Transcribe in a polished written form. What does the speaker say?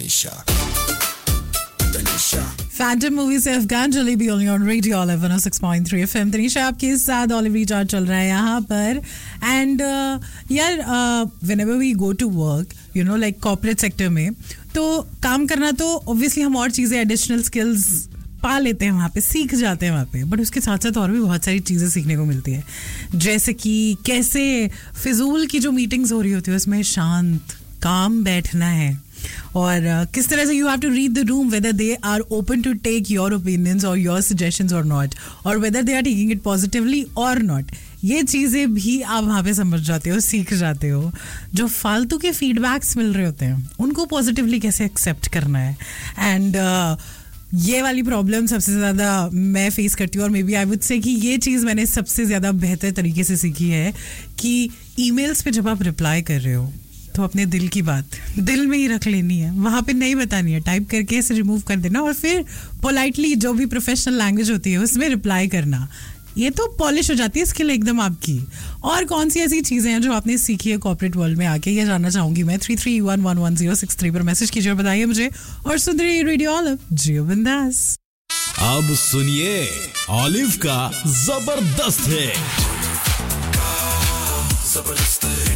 Phantom movie से Afghan jalebi only on Radio Olive 106.3 FM. Tanisha आपके साथ ऑलिव रिचार्ज चल रहा है यहाँ पर. And यार whenever we go to work, you know, like corporate sector में, तो काम करना तो obviously हम और चीज़ें additional skills पा लेते हैं वहाँ पे, सीख जाते हैं वहाँ पे, बट उसके साथ साथ और भी बहुत सारी चीज़ें सीखने को मिलती है. जैसे कि कैसे फिजूल की जो मीटिंग्स हो रही होती है उसमें शांत काम बैठना है, और किस तरह से you have to read the room whether they are open to take your opinions और योर सजेशंस और नॉट, और whether they are taking it positively और नॉट. ये चीज़ें भी आप वहाँ पे समझ जाते हो, सीख जाते हो. जो फालतू के फीडबैक्स मिल रहे होते हैं उनको पॉजिटिवली कैसे एक्सेप्ट करना है. एंड ये वाली प्रॉब्लम सबसे ज़्यादा मैं फेस करती हूँ, और may B I would say कि ये चीज़ मैंने सबसे ज़्यादा बेहतर तरीके से सीखी है कि ईमेल्स पे जब आप रिप्लाई कर रहे हो तो अपने दिल की बात दिल में ही रख लेनी है, वहाँ पे नहीं बतानी है. टाइप करके इसे रिमूव कर देना और फिर पोलाइटली जो भी प्रोफेशनल लैंग्वेज होती है उसमें रिप्लाई करना. ये तो पॉलिश हो जाती है स्किल एकदम आपकी. और कौन सी ऐसी चीज़ें हैं जो आपने सीखी है कॉर्पोरेट वर्ल्ड में आके, ये जानना चाहूंगी मैं. 33111063 पर मैसेज कीजिए और बताइए मुझे. और सुन रही रेडियो ऑलिव, जियो बिंदास. अब सुनिए ऑलिव का जबरदस्त है.